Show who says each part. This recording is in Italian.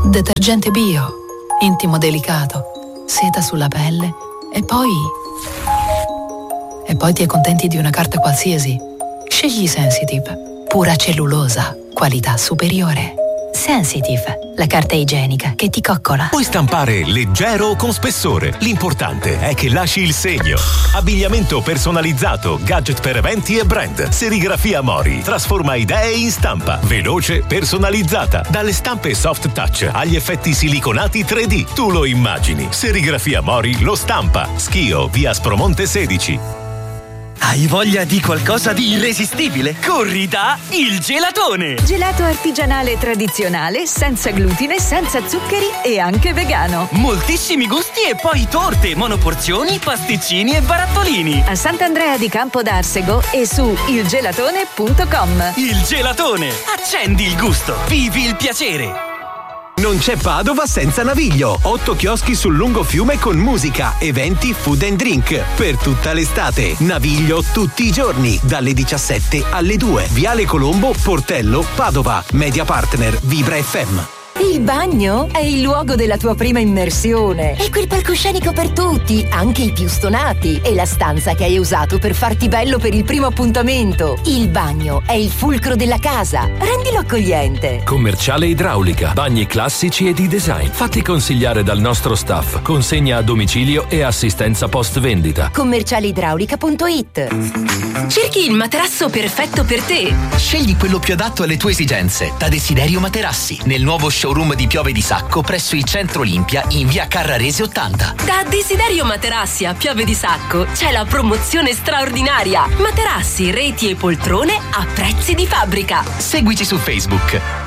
Speaker 1: Detergente bio, intimo delicato, seta sulla pelle e poi ti accontenti di una carta qualsiasi. Scegli Sensitive, pura cellulosa, qualità superiore. Sensitive, la carta igienica che ti coccola.
Speaker 2: Puoi stampare leggero o con spessore. L'importante è che lasci il segno. Abbigliamento personalizzato, gadget per eventi e brand. Serigrafia Mori trasforma idee in stampa. Veloce, personalizzata. Dalle stampe soft touch agli effetti siliconati 3D. Tu lo immagini. Serigrafia Mori lo stampa. Schio, via Aspromonte 16.
Speaker 3: Hai voglia di qualcosa di irresistibile? Corri da Il Gelatone!
Speaker 4: Gelato artigianale tradizionale, senza glutine, senza zuccheri e anche vegano.
Speaker 3: Moltissimi gusti e poi torte, monoporzioni, pasticcini e barattolini.
Speaker 4: A Sant'Andrea di Campo d'Arsego e su ilgelatone.com.
Speaker 3: Il Gelatone! Accendi il gusto, vivi il piacere!
Speaker 5: Non c'è Padova senza Naviglio. 8 chioschi sul lungofiume con musica, eventi, food and drink. Per tutta l'estate. Naviglio tutti i giorni. Dalle 17 alle 2. Viale Colombo, Portello, Padova. Media partner Vibra FM.
Speaker 6: Il bagno è il luogo della tua prima immersione. È quel palcoscenico per tutti, anche i più stonati. E la stanza che hai usato per farti bello per il primo appuntamento. Il bagno è il fulcro della casa. Rendilo accogliente.
Speaker 7: Commerciale Idraulica. Bagni classici e di design. Fatti consigliare dal nostro staff. Consegna a domicilio e assistenza post vendita.
Speaker 6: Commercialidraulica.it.
Speaker 8: Cerchi il materasso perfetto per te.
Speaker 9: Scegli quello più adatto alle tue esigenze. Da Desiderio Materassi, nel nuovo showroom di Piove di Sacco presso il Centro Olimpia in via Carrarese 80.
Speaker 8: Da Desiderio Materassi a Piove di Sacco c'è la promozione straordinaria. Materassi, reti e poltrone a prezzi di fabbrica.
Speaker 9: Seguici su Facebook.